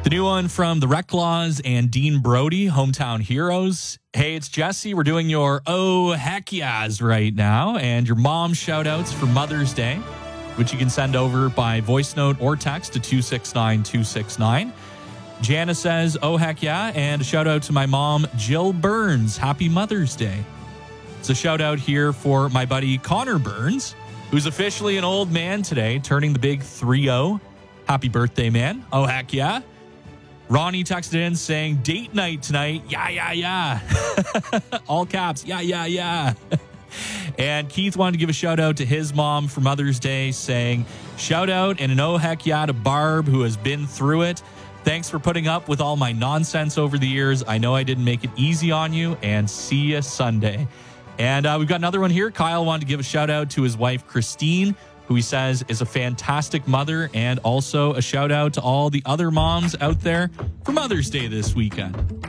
The new one from the Reclaws and Dean Brody, Hometown Heroes. Hey, it's Jesse. We're doing your Oh Heck Yeahs right now, and your mom shout outs for Mother's Day, which you can send over by voice note or text to 269-269. Jana says, oh heck yeah, and a shout out to my mom, Jill Burns. Happy Mother's Day. It's a shout out here for my buddy Connor Burns, who's officially an old man today, turning the big 3-0. Happy birthday, man. Oh heck yeah. Ronnie texted in saying, date night tonight. Yeah, yeah, yeah. All caps. Yeah, yeah, yeah. And Keith wanted to give a shout out to his mom for Mother's Day, saying, shout out and an oh heck yeah to Barb, who has been through it. Thanks for putting up with all my nonsense over the years. I know I didn't make it easy on you, and see you Sunday. And we've got another one here. Kyle wanted to give a shout out to his wife, Christine, who he says is a fantastic mother, and also a shout out to all the other moms out there for Mother's Day this weekend.